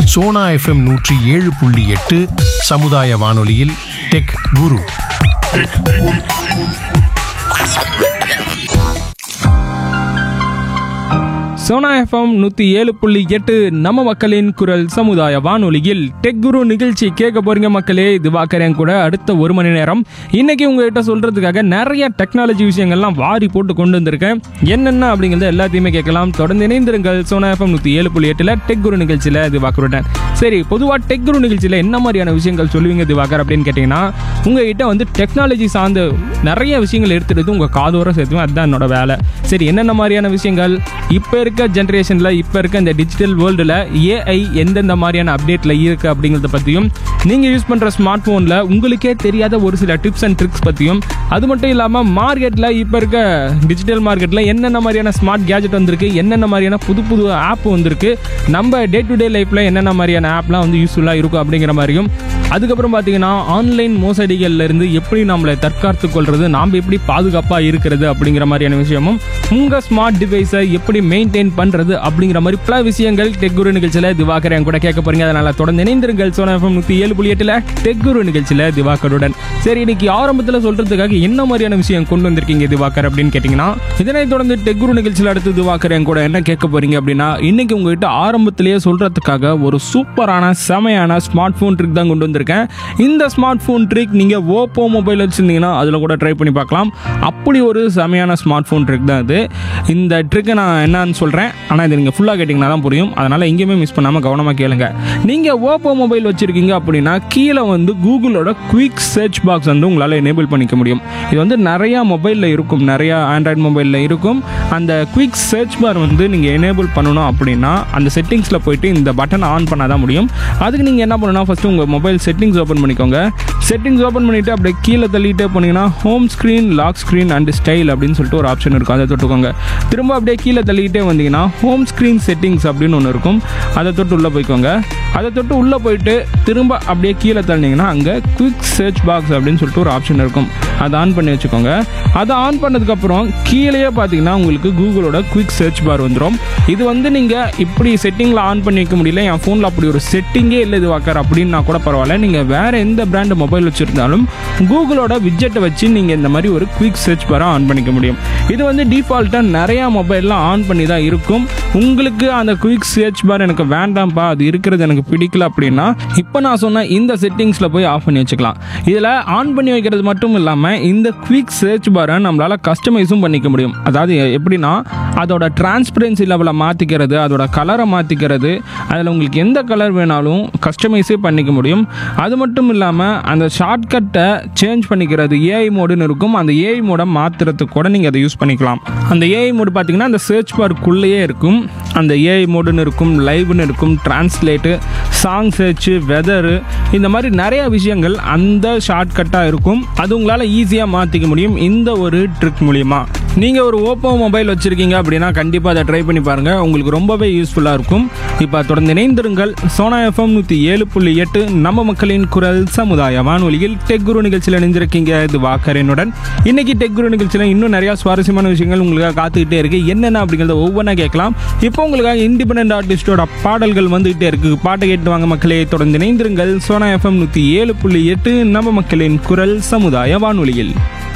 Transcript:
Sona FM 107.8 சமுதாய வானொலியில் tech குரு. Sona FM 107.8 நம்ம மக்களின் குரல் சமுதாய வானொலியில் டெக் குரு நிகழ்ச்சி கேட்க போறீங்க மக்களே. திவாகரன் கூட அடுத்த ஒரு மணி நேரம் இன்னைக்கு உங்ககிட்ட சொல்றதுக்காக நிறைய டெக்னாலஜி விஷயங்கள்லாம் வாரி போட்டு கொண்டு வந்திருக்கேன். என்னென்ன அப்படிங்கிறத எல்லாத்தையுமே கேட்கலாம். தொடர்ந்து இணைந்திருங்கள் சோனா எஃப்எம் 107.8 டெக் குரு நிகழ்ச்சியில் திவாகருடன். சரி, பொதுவாக டெக் குரு நிகழ்ச்சியில் என்ன மாதிரியான விஷயங்கள் சொல்லுவீங்க திவாகர் அப்படின்னு கேட்டிங்கன்னா, உங்ககிட்ட வந்து டெக்னாலஜி சார்ந்த நிறைய விஷயங்கள் எடுத்துகிட்டு உங்கள் காதோர சேர்த்துவேன். அதுதான் என்னோட வேலை. சரி, என்னென்ன மாதிரியான விஷயங்கள் இப்போ இருக்க ஜென்ரேஷனில், இப்போ இருக்க இந்த டிஜிட்டல் வேர்ல்டில் ஏஐ எந்தெந்த மாதிரியான அப்டேட்டில் இருக்குது அப்படிங்கிறத பற்றியும், நீங்கள் யூஸ் பண்ணுற ஸ்மார்ட் ஃபோனில் உங்களுக்கே தெரியாத ஒரு சில டிப்ஸ் அண்ட் ட்ரிக்ஸ் பற்றியும், அது மட்டும் இல்லாமல் மார்க்கெட்டில் இப்போ இருக்க டிஜிட்டல் மார்க்கெட்டில் என்னென்ன மாதிரியான ஸ்மார்ட் கேஜெட் வந்திருக்கு, என்னென்ன மாதிரியான புது புது ஆப் வந்திருக்கு, நம்ம டே டு டே லைஃப்பில் என்னென்ன மாதிரியான ஆப்லாம் வந்து யூஸ்ஃபுல்லாக இருக்கும் அப்படிங்கிற மாதிரியும், அதுக்கப்புறம் பார்த்தீங்கன்னா ஆன்லைன் மோசடிகள்லேருந்து எப்படி நம்மளை தற்காத்து கொள்வது, நாம் எப்படி பாதுகாப்பாக இருக்கிறது அப்படிங்கிற மாதிரியான விஷயமும், உங்கள் ஸ்மார்ட் டிவைஸை எப்படி மெயின்டைன் பண்ணுறது அப்படிங்கிற மாதிரி பல விஷயங்கள் டெக் குரு நிகழ்ச்சியில் திவாகரன் கூட கேட்க போறீங்க. அதனால் தொடர்ந்து இணைந்திருங்கள் சோனா எஃப்எம் 107.8 டெக் குரு நிகழ்ச்சியில் திவாகருடன். சரி, இன்னைக்கு ஆரம்பத்தில் சொல்கிறதுக்காக என்ன மாதிரியான விஷயம் கொண்டு வந்திருக்கீங்க திவாகர் அப்படின்னு கேட்டிங்கன்னா, இதனைத் தொடர்ந்து டெக் குரு நிகழ்ச்சியில் அடுத்து திவாகரன் கூட என்ன கேட்க போறீங்க அப்படின்னா, இன்னைக்கு உங்ககிட்ட ஆரம்பத்திலேயே சொல்கிறதுக்காக ஒரு சூப்பரான செமையான ஸ்மார்ட் ஃபோன் ட்ரிக் தான் கொண்டு வந்திருக்கேன். இந்த ஸ்மார்ட் ஃபோன் ட்ரிக் நீங்கள் ஓப்போ மொபைல் வச்சுருந்தீங்கன்னா அதில் கூட ட்ரை பண்ணி பார்க்கலாம். அப்படி ஒரு செமையான ஸ்மார்ட் ஃபோன் ட்ரிக் தான் இது. இந்த ட்ரிக்கை நான் என்னன்னு சொல்கிறேன், ஆனால் இது நீங்கள் ஃபுல்லாக கேட்டிங்கன்னா தான் புரியும். அதனால் எங்கேயுமே மிஸ் பண்ணாமல் கவனமாக கேளுங்க. நீங்கள் ஓப்போ மொபைல் வச்சுருக்கீங்க அப்படின்னா கீழே வந்து கூகுளோட குயிக் சர்ச் பாக்ஸ் வந்து உங்களால் எனேபிள் பண்ணிக்க முடியும். இது வந்து நிறையா மொபைலில் இருக்கும், நிறையா ஆண்ட்ராய்டு மொபைலில் இருக்கும். அந்த குயிக் சர்ச் பார் வந்து நீங்கள் எனேபிள் பண்ணணும் அப்படின்னா அந்த செட்டிங்ஸில் போயிட்டு இந்த பட்டன் ஆன் பண்ணால் தான் முடியும். அதுக்கு நீங்கள் என்ன பண்ணணும்னா, ஃபஸ்ட்டு உங்கள் மொபைல் செட்டிங்ஸ் ஓப்பன் பண்ணிக்கோங்க. செட்டிங்ஸ் ஓப்பன் பண்ணிவிட்டு அப்படியே கீழே தள்ளிட்டே போனீங்கன்னா home screen, lock screen and style அப்படின்னு சொல்லிட்டு ஒரு ஆப்ஷன் இருக்கும். அதை தொட்டுக்கோங்க. திரும்ப அப்படியே கீழே தள்ளிக்கிட்டே வந்தீங்கன்னா ஹோம் ஸ்க்ரீன் செட்டிங்ஸ் அப்படின்னு ஒன்று இருக்கும். அதை தொட்டு உள்ளே போய்க்கோங்க. அதை தொட்டு உள்ளே போயிட்டு திரும்ப அப்படியே கீழே தள்ளினீங்கன்னா அங்கே குயிக் சர்ச் பாக்ஸ் அப்படின்னு சொல்லிட்டு ஒரு ஆப்ஷன் இருக்கும். அதை ஆன் பண்ணி வச்சுக்கோங்க. அதை ஆன் பண்ணதுக்கப்புறம் கீழேயே பார்த்தீங்கன்னா உங்களுக்கு கூகுளோட குயிக் சர்ச் பார் வந்துடும். இது வந்து நீங்கள் இப்படி செட்டிங்கில் ஆன் பண்ணி வைக்க முடியல, என் ஃபோனில் அப்படி ஒரு செட்டிங்கே இல்லை இது வாக்கர் அப்படின்னா கூட பரவாயில்ல, நீங்கள் வேறு எந்த பிராண்டு மொபைல் வச்சுருந்தாலும் கூகுளோட விட்ஜெட்டை வச்சு நீங்கள் இந்த மாதிரி ஒரு குயிக் சர்ச் பாரை ஆன் பண்ணிக்க முடியும். இது வந்து டிஃபால்ட்டாக நிறையா மொபைல்லாம் ஆன் பண்ணி தான் இருக்கும். உங்களுக்கு அந்த குயிக் சர்ச் பார் எனக்கு வேண்டாம்ப்பா, அது இருக்கிறது எனக்கு பிடிக்கல அப்படின்னா இப்போ நான் சொன்ன இந்த செட்டிங்ஸில் போய் ஆஃப் பண்ணி வச்சுக்கலாம். இதில் ஆன் பண்ணி வைக்கிறது மட்டும் இல்லாமல் இந்த குயிக் சர்ச் பாரை நம்மளால் கஸ்டமைஸும் பண்ணிக்க முடியும். அதாவது எப்படின்னா, அதோட டிரான்ஸ்பரன்சி லெவலை மாற்றிக்கிறது, அதோட கலரை மாற்றிக்கிறது, அதில் உங்களுக்கு எந்த கலர் வேணாலும் கஸ்டமைஸே பண்ணிக்க முடியும். அது மட்டும் இல்லாமல் அந்த ஷார்ட்கட்டை சேஞ்ச் பண்ணிக்கிறது ஏஐ மோடுன்னு இருக்கும். அந்த ஏஐ மோடை மாற்றுறதுக்கு கூட நீங்கள் அதை யூஸ் பண்ணிக்கலாம். அந்த ஏஐ மோடு பார்த்தீங்கன்னா அந்த சர்ச் பார்க்குள்ளேயே இருக்கும். அந்த ஏஐ மோடுன்னு இருக்கும், லைவ்னு இருக்கும், டிரான்ஸ்லேட்டு, சாங் சர்ச்சு, வெதரு, இந்த மாதிரி நிறைய விஷயங்கள் அந்த ஷார்ட்கட்டாக இருக்கும். அது உங்களால் ஈஸியாக மாற்றிக்க முடியும் இந்த ஒரு ட்ரிக் மூலிமா. நீங்கள் ஒரு ஓப்போ மொபைல் வச்சுருக்கீங்க அப்படின்னா கண்டிப்பாக அதை ட்ரை பண்ணி பாருங்கள், உங்களுக்கு ரொம்பவே யூஸ்ஃபுல்லாக இருக்கும். இப்போ தொடர்ந்து இணைந்திருங்கள் சோனா எஃப்எம் 107.8 நம்ம மக்களின் குரல் சமுதாய வானொலியில் டெக் குரு நிகழ்ச்சியில் இணைந்திருக்கீங்க திவாகரனுடன். இன்னைக்கு டெக் குரு நிகழ்ச்சியில் இன்னும் நிறையா சுவாரஸ்யமான விஷயங்கள் உங்களுக்காக காத்துக்கிட்டே இருக்குது. என்னென்ன அப்படிங்கிறத ஒவ்வொன்றா கேட்கலாம். இப்போ உங்களுக்காக இண்டிபெண்டன்ட் ஆர்டிஸ்டோட பாடல்கள் வந்துகிட்டே இருக்குது. பாட்டை கேட்டு வாங்க மக்களே. தொடர்ந்து இணைந்திருங்கள் சோனா எஃப்எம் 107.8 நம்ம மக்களின் குரல் சமுதாய வானொலியில்.